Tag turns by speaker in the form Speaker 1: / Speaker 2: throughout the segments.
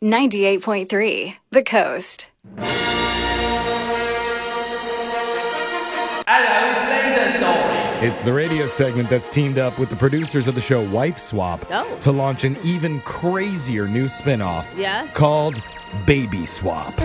Speaker 1: 98.3 The Coast.
Speaker 2: Hello, it's Laser Stories.
Speaker 3: It's the radio segment that's teamed up with the producers of the show Wife Swap to launch an even crazier new spinoff called Baby Swap.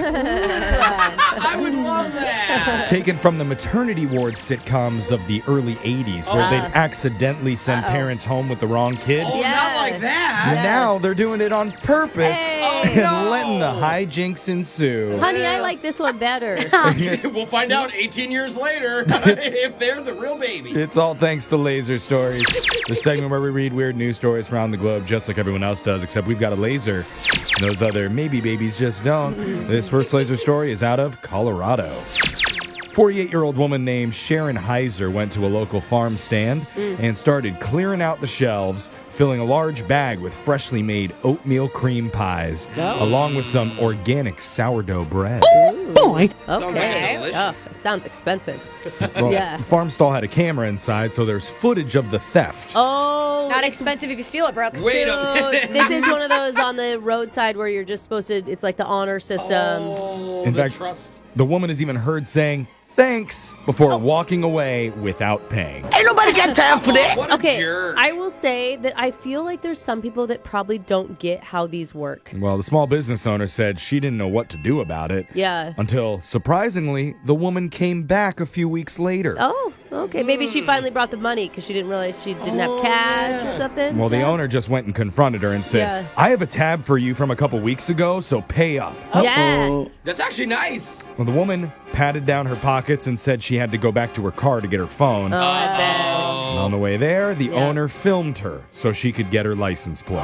Speaker 2: I would love that.
Speaker 3: Taken from the maternity ward sitcoms of the early 80s where they'd accidentally send parents home with the wrong kid.
Speaker 2: Oh, not like that.
Speaker 3: And now they're doing it on purpose and
Speaker 2: no.
Speaker 3: letting the hijinks ensue.
Speaker 4: Honey, I like this one better.
Speaker 2: We'll find out 18 years later if they're the real baby.
Speaker 3: It's all thanks to Laser Stories, the segment where we read weird news stories around the globe just like everyone else does, except we've got a laser. And those other maybe babies just don't. This first Laser Story is out of Colorado. 48-year-old woman named Sharon Heiser went to a local farm stand and started clearing out the shelves, filling a large bag with freshly made oatmeal cream pies, along with some organic sourdough bread.
Speaker 4: Okay.
Speaker 2: delicious.
Speaker 4: It sounds expensive.
Speaker 3: Well, the farm stall had a camera inside, so there's footage of the theft.
Speaker 4: Oh.
Speaker 5: Not expensive if you steal it, Brooke.
Speaker 2: Wait a
Speaker 4: So
Speaker 2: minute.
Speaker 4: this is one of those on the roadside where you're just supposed to, it's like the honor system.
Speaker 2: Oh,
Speaker 3: In
Speaker 2: the
Speaker 3: fact,
Speaker 2: trust.
Speaker 3: the woman is even heard saying thanks before walking away without paying.
Speaker 2: What a
Speaker 4: Okay,
Speaker 2: jerk.
Speaker 4: I will say that I feel like there's some people that probably don't get how these work.
Speaker 3: Well, the small business owner said she didn't know what to do about it.
Speaker 4: Yeah.
Speaker 3: Until, surprisingly, the woman came back a few weeks later.
Speaker 4: Oh, okay. Maybe she finally brought the money because she didn't realize she didn't have cash or something.
Speaker 3: Well, the
Speaker 4: Jeff?
Speaker 3: owner just went and confronted her and said,
Speaker 4: Yeah.
Speaker 3: I have a tab for you from a couple weeks ago, so pay up.
Speaker 4: Yes.
Speaker 2: That's actually nice.
Speaker 3: Well, the woman patted down her pockets and said she had to go back to her car to get her phone.
Speaker 4: Oh, I bet.
Speaker 3: And on the way there, the
Speaker 4: Yeah.
Speaker 3: owner filmed her so she could get her license plate.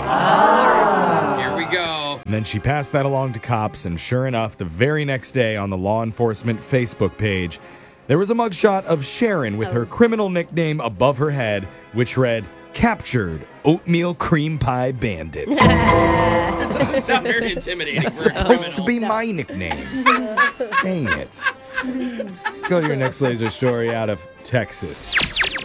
Speaker 2: Here we go.
Speaker 3: And then she passed that along to cops, and sure enough, the very next day on the law enforcement Facebook page, there was a mugshot of Sharon with her criminal nickname above her head, which read, "Captured Oatmeal Cream Pie Bandit."
Speaker 2: That doesn't sound very intimidating for a
Speaker 3: Supposed to
Speaker 2: criminal.
Speaker 3: be my nickname. Dang it. Let's go to your next laser story out of Texas.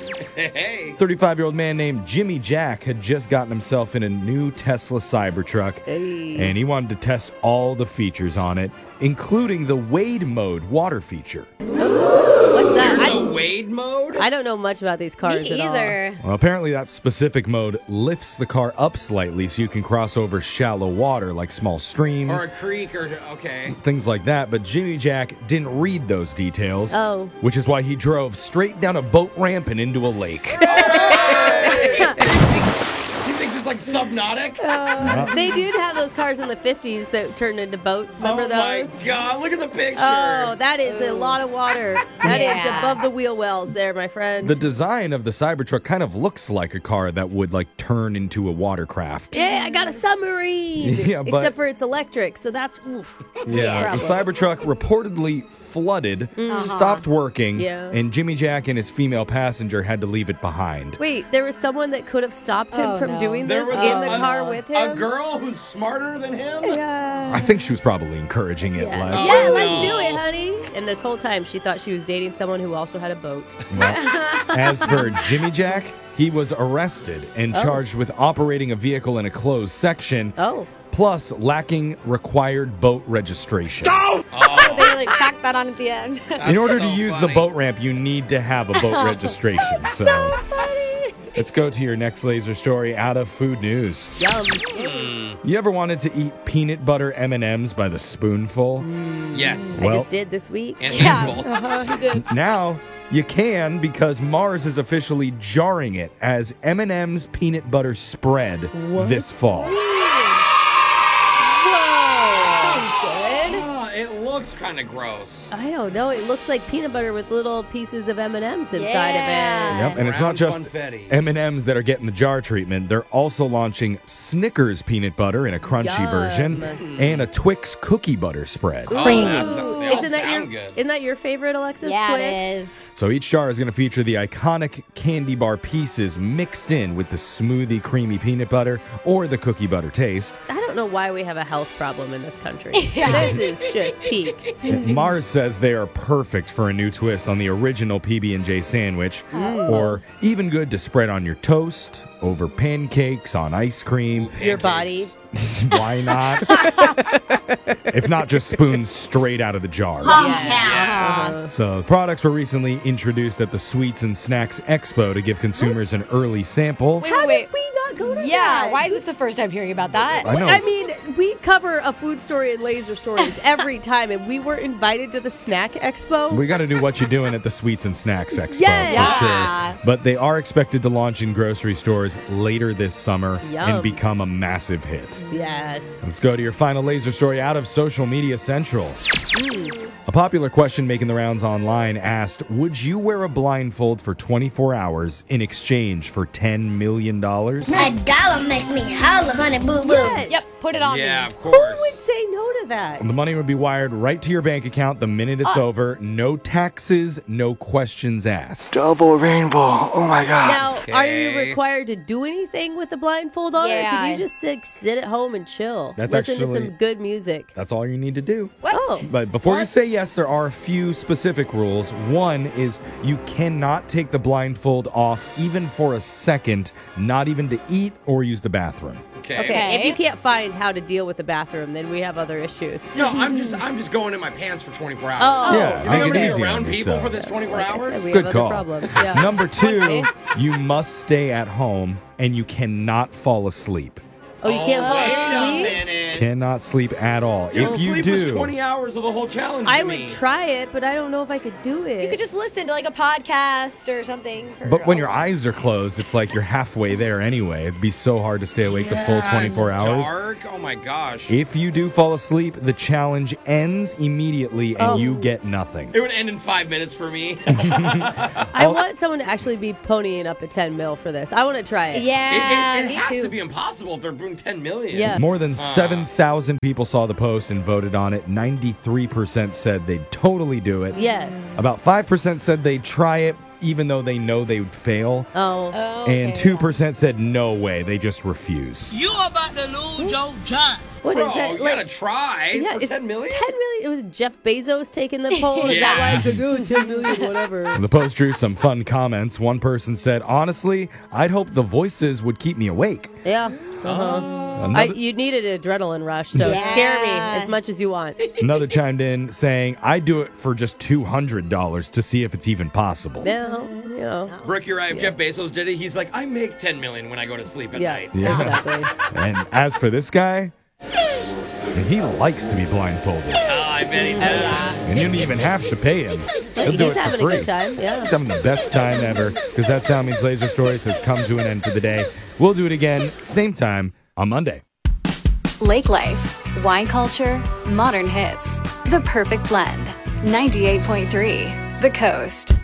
Speaker 2: Hey.
Speaker 3: 35-year-old man named Jimmy Jack had just gotten himself in a new Tesla Cybertruck, and he wanted to test all the features on it, including the Wade mode water feature.
Speaker 4: What's that?
Speaker 2: There's a Wade mode?
Speaker 4: I don't know much about these cars
Speaker 5: Me
Speaker 4: at all.
Speaker 5: either.
Speaker 3: Well, apparently that specific mode lifts the car up slightly so you can cross over shallow water like small streams,
Speaker 2: Or a creek or, okay.
Speaker 3: things like that. But Jimmy Jack didn't read those details, which is why he drove straight down a boat ramp and into a lake.
Speaker 2: He thinks it's like Subnautic?
Speaker 4: They did have those cars in the 50s that turned into boats. Remember
Speaker 2: oh
Speaker 4: those?
Speaker 2: my God, look at the picture.
Speaker 4: Oh, that is a lot of water. That is
Speaker 5: Yeah.
Speaker 4: above the wheel wells there, my friend.
Speaker 3: The design of the Cybertruck kind of looks like a car that would like turn into a watercraft.
Speaker 4: Yeah, I got a submarine.
Speaker 3: Yeah, but-
Speaker 4: Except for it's electric, so that's oof.
Speaker 3: Yeah, the
Speaker 4: Problem.
Speaker 3: Cybertruck reportedly flooded, stopped working,
Speaker 4: Yeah.
Speaker 3: and Jimmy Jack and his female passenger had to leave it behind.
Speaker 4: Wait, there was someone that could have stopped him
Speaker 5: Oh,
Speaker 4: from
Speaker 5: no.
Speaker 4: doing
Speaker 2: There
Speaker 4: this
Speaker 2: was
Speaker 4: in the car with him?
Speaker 2: A girl who's smarter than him?
Speaker 4: Yeah.
Speaker 3: I think she was probably encouraging it.
Speaker 4: Yeah.
Speaker 3: Like,
Speaker 4: Yeah,
Speaker 2: Oh,
Speaker 4: let's
Speaker 2: no.
Speaker 4: do it, honey. And this whole time, she thought she was dating someone who also had a boat.
Speaker 3: well, as for Jimmy Jack, he was arrested and charged with operating a vehicle in a closed section,
Speaker 4: Oh.
Speaker 3: plus lacking required boat registration.
Speaker 5: They like tacked that on at the end.
Speaker 3: In order to
Speaker 2: so
Speaker 3: use
Speaker 2: funny.
Speaker 3: the boat ramp, you need to have a boat registration. So let's go to your next laser story out of food news.
Speaker 4: Yum.
Speaker 3: You ever wanted to eat peanut butter M&Ms by the spoonful?
Speaker 2: Yes.
Speaker 4: I
Speaker 3: Well-
Speaker 4: just did this week.
Speaker 2: And handful.
Speaker 3: Now you can because Mars is officially jarring it as M&M's peanut butter spread this fall.
Speaker 4: Sounds good.
Speaker 2: Oh, it looks kind of gross.
Speaker 4: I don't know. It looks like peanut butter with little pieces of M&Ms inside
Speaker 5: Yeah.
Speaker 4: of
Speaker 3: Yep, and it's
Speaker 2: Brown
Speaker 3: not just
Speaker 2: funfetti.
Speaker 3: M&M's that are getting the jar treatment. They're also launching Snickers peanut butter in a crunchy
Speaker 4: Yum.
Speaker 3: version and a Twix cookie butter spread.
Speaker 2: Oh, that's, they all
Speaker 4: Isn't that
Speaker 2: sound
Speaker 4: your
Speaker 2: good.
Speaker 4: Isn't that your favorite, Alexis?
Speaker 5: Yeah,
Speaker 4: Twix?
Speaker 5: it is.
Speaker 3: So each jar is going to feature the iconic candy bar pieces mixed in with the smoothie creamy peanut butter or the cookie butter taste.
Speaker 4: I don't know why we have a health problem in this country. This is just peak.
Speaker 3: Mars says they are perfect for a new twist on the original PB&J sandwich, or even good to spread on your toast, over pancakes, on ice cream.
Speaker 4: Your body.
Speaker 3: Why not? If not, just spoons straight out of the jar. So the products were recently introduced at the Sweets and Snacks Expo to give consumers an early sample.
Speaker 4: How
Speaker 5: Wait.
Speaker 4: did we not go to
Speaker 5: Yeah,
Speaker 4: that?
Speaker 5: why is this the first time hearing about that?
Speaker 3: I know.
Speaker 4: I mean, we cover a food story and laser stories every time, and we were invited to the Snack Expo.
Speaker 3: We got to do what you're doing at the Sweets and Snacks Expo
Speaker 4: Yes.
Speaker 3: for
Speaker 5: Yeah.
Speaker 3: sure. But they are expected to launch in grocery stores later this summer
Speaker 4: Yum.
Speaker 3: and become a massive hit.
Speaker 4: Yes.
Speaker 3: Let's go to your final laser story out of Social Media Central. A popular question making the rounds online asked, would you wear a blindfold for 24 hours in exchange for $10 million?
Speaker 1: $1 makes me holler, honey boo boo.
Speaker 4: Yes.
Speaker 5: Yep, put it on
Speaker 2: Yeah,
Speaker 5: me.
Speaker 2: of
Speaker 4: Who
Speaker 2: course.
Speaker 4: would say no to that?
Speaker 3: The money would be wired right to your bank account the minute it's over. No taxes, no questions asked.
Speaker 6: Double rainbow. Oh my God.
Speaker 4: Now, are you
Speaker 2: Okay.
Speaker 4: required to do anything with the blindfold on, or
Speaker 5: Yeah.
Speaker 4: can you just like, sit at home and chill?
Speaker 3: That's
Speaker 4: Listen to
Speaker 3: actually-
Speaker 4: some good music.
Speaker 3: That's all you need to do.
Speaker 5: What?
Speaker 4: Oh.
Speaker 3: But before you
Speaker 4: What?
Speaker 3: say yes, there are a few specific rules. One is you cannot take the blindfold off even for a second, not even to eat or use the bathroom.
Speaker 2: Okay.
Speaker 4: Okay, if you can't find how to deal with the bathroom, then we have other issues.
Speaker 2: No, I'm just going in my pants for 24 hours.
Speaker 4: Oh.
Speaker 3: Yeah,
Speaker 2: You
Speaker 3: make
Speaker 2: think I'm
Speaker 3: it
Speaker 2: gonna be
Speaker 3: easy on
Speaker 2: around people
Speaker 3: yourself.
Speaker 2: for this 24
Speaker 4: Like I said,
Speaker 2: hours?
Speaker 4: we
Speaker 3: Good
Speaker 4: have
Speaker 3: call.
Speaker 4: other problems. Yeah.
Speaker 3: Number two, you must stay at home and you cannot fall asleep.
Speaker 4: Oh, you can't fall
Speaker 2: Wait a
Speaker 4: asleep?
Speaker 2: minute.
Speaker 3: Cannot sleep at all.
Speaker 2: Dude,
Speaker 3: If you
Speaker 2: sleep was
Speaker 3: do,
Speaker 2: 20 hours of the whole challenge.
Speaker 4: I
Speaker 2: for
Speaker 4: would
Speaker 2: me.
Speaker 4: try it, but I don't know if I could do it.
Speaker 5: You could just listen to like a podcast or something.
Speaker 3: but when your eyes are closed, it's like you're halfway there anyway. It'd be so hard to stay awake the full
Speaker 2: Yeah,
Speaker 3: 24
Speaker 2: it's
Speaker 3: hours.
Speaker 2: Dark. Oh my gosh.
Speaker 3: If you do fall asleep, the challenge ends immediately and
Speaker 4: Oh.
Speaker 3: you get nothing.
Speaker 2: It would end in 5 minutes for me.
Speaker 4: I want someone to actually be ponying up the 10 mil for this. I want to try it.
Speaker 5: Yeah,
Speaker 2: it
Speaker 5: me
Speaker 2: has
Speaker 5: too.
Speaker 2: to be impossible if they're doing 10 million.
Speaker 4: Yeah.
Speaker 3: More than 7,000 people saw the post and voted on it. 93% said they'd totally do it.
Speaker 4: Yes.
Speaker 3: About 5% said they'd try it even though they know they would fail.
Speaker 4: Oh.
Speaker 5: Oh,
Speaker 3: And
Speaker 5: okay,
Speaker 3: 2% said no way, they just refuse.
Speaker 7: You about to lose your job.
Speaker 4: What is
Speaker 2: Bro,
Speaker 4: that?
Speaker 2: you gotta try for
Speaker 4: it's
Speaker 2: 10 million?
Speaker 4: 10 million? It was Jeff Bezos taking the poll? Is that why
Speaker 2: Yeah.
Speaker 4: it's like, oh, 10 million, whatever?
Speaker 3: The post drew some fun comments. One person said, honestly, I'd hope the voices would keep me awake.
Speaker 4: Yeah.
Speaker 3: Another,
Speaker 4: You needed an adrenaline rush, so
Speaker 5: Yeah.
Speaker 4: scare me as much as you want.
Speaker 3: another chimed in saying, I'd do it for just $200 to see if it's even possible.
Speaker 4: Yeah, you know.
Speaker 2: Brooke, you're right. If Jeff Bezos did it, he's like, I make 10 million when I go to sleep at
Speaker 4: Yeah,
Speaker 2: night.
Speaker 3: Yeah.
Speaker 4: exactly.
Speaker 3: And as for this guy, he likes to be blindfolded.
Speaker 2: Oh, I bet he does.
Speaker 3: And you don't even have to pay him. He'll do
Speaker 4: He's
Speaker 3: it for
Speaker 4: having a
Speaker 3: free.
Speaker 4: good time, yeah.
Speaker 3: He's having the best time ever because that Sound Means Laser Stories has come to an end for the day. We'll do it again, same time on Monday.
Speaker 8: Lake Life, wine culture, modern hits. The perfect blend. 98.3 The Coast.